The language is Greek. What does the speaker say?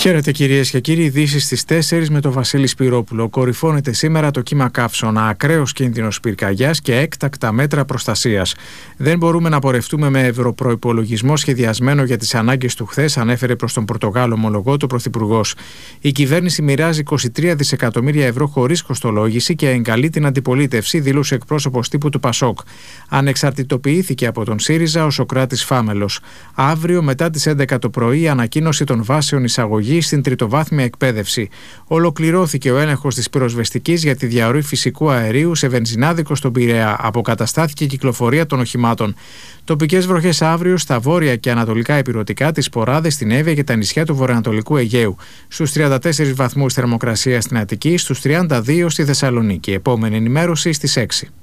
Χαίρετε κυρίες και κύριοι, ειδήσεις στις 4 με τον Βασίλη Σπυρόπουλο. Κορυφώνεται σήμερα το κύμα καύσωνα, ακραίος κίνδυνος πυρκαγιάς και έκτακτα μέτρα προστασίας. Δεν μπορούμε να πορευτούμε με ευρωπροϋπολογισμό σχεδιασμένο για τις ανάγκες του χθες, ανέφερε προς τον Πορτογάλο ομολογό του Πρωθυπουργός. Η κυβέρνηση μοιράζει 23 δισεκατομμύρια ευρώ χωρίς κοστολόγηση και εγκαλεί την αντιπολίτευση, δήλωσε εκπρόσωπος τύπου του Πασόκ. Ανεξαρτητοποιήθηκε από τον ΣΥΡΙΖΑ ο Σωκράτης Φάμελος. Αύριο μετά τις 11 το πρωί η ανακοίνωση των βάσεων εισαγωγής στην τριτοβάθμια εκπαίδευση. Ολοκληρώθηκε ο έλεγχος της πυροσβεστικής για τη διαρροή φυσικού αερίου σε βενζινάδικο στον Πειραιά. Αποκαταστάθηκε η κυκλοφορία των οχημάτων. Τοπικές βροχές αύριο στα βόρεια και ανατολικά ηπειρωτικά, τις Ποράδες, στην Εύβοια και τα νησιά του βορειοανατολικού Αιγαίου. Στους 34 βαθμούς θερμοκρασία στην Αττική, στους 32 στη Θεσσαλονίκη. Επόμενη ενημέρωση στις 6.